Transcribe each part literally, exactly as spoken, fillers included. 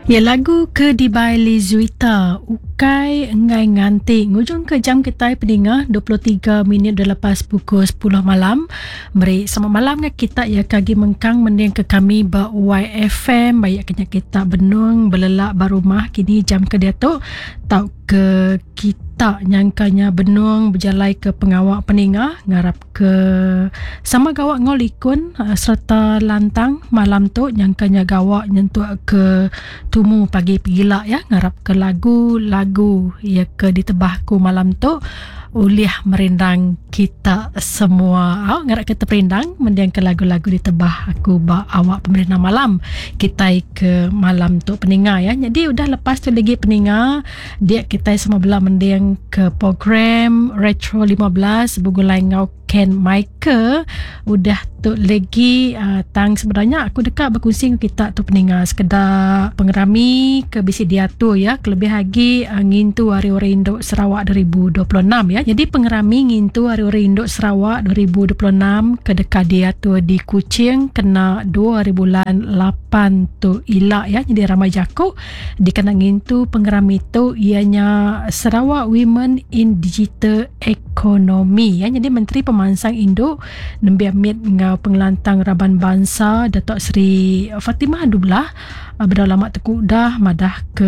Ya, lagu Kedibai Lizuita Ukai Ngai Nganti ngujung ke jam kita pendengar dua puluh tiga minit lepas pukul sepuluh malam. Mari selamat malam dengan kita ya kagi mengkang mending ke kami ba Y F M banyak kenyak kita benung belelak barumah kini jam ke dia tu tau ke kita nyangkanya benung berjalai ke pengawak peningah ngarap ke sama gawak ngolikun uh, serta lantang malam tu nyangkanya gawak nyentuh ke tumu pagi pigila ya ngarap ke lagu-lagu ya ke ditebahku malam tu uliah merindang kita semua. Oh, ngarap kita perindang mendiang ke lagu-lagu ditebah aku ba awak pemerintah malam kita ke malam tu peninga ya. Jadi udah lepas tu lagi peninga dia kita semua belah mendiang ke program Retro lima belas bugulai ngau Ken Michael udah tu lagi uh, tang sebenarnya aku dekat berkongsi dengan kita tu peninga sekedar pengerami ke bisi dia tu ya kelebih lagi uh, ngintu hari-hari Induk Sarawak dua ribu dua puluh enam ya. Jadi pengerami ngintu hari-hari Induk Sarawak dua ribu dua puluh enam ke dekat dia tu di Kuching kena dua hari bulan lapan tu ilak ya. Jadi ramai jakuk dikena ngintu pengerami tu ianya Sarawak Women in Digital Economy ya. Jadi Menteri Pemansang Induk nembi amit ngau pengelantang Raban Bangsa Datuk Seri Fatimah Dublah berdalamat tekuk dah madah ke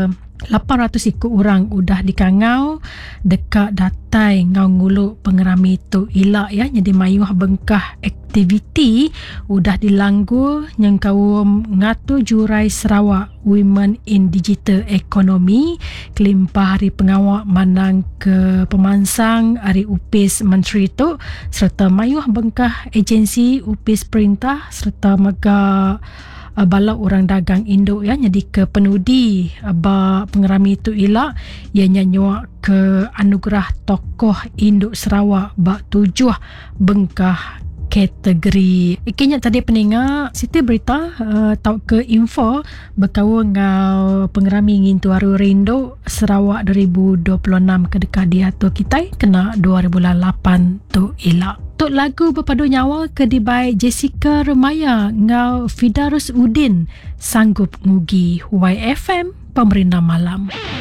lapan ratus ikut orang udah dikangau dekat datai ngau nguluk pengerami tu ilak ya. Jadi mayuh bengkah aktiviti udah dilanggu yang kaum ngatu jurai Sarawak Women in Digital Economy kelimpah hari pengawak manang ke pemansang hari upis menteri tu serta mayuh bengkah agensi upis perintah serta mega Uh, bala orang dagang Induk ya. Jadi ke penudi uh, ba pengerami itu ilak ia nyanyuak ke anugerah tokoh Induk Sarawak ba tujuh bengkah kategori. Ikinya tadi peninga Siti berita uh, tau ke info berkawa ngau pengerami ngintu aru rindu Sarawak dua ribu dua puluh enam ke dekat dia tu kita kena dua ribu lapan tu ilak. Untuk lagu berpadu nyawa Kedibai Jessica Remaya ngau Fidarus Udin sanggup ngugi Y F M Pemerintah Malam.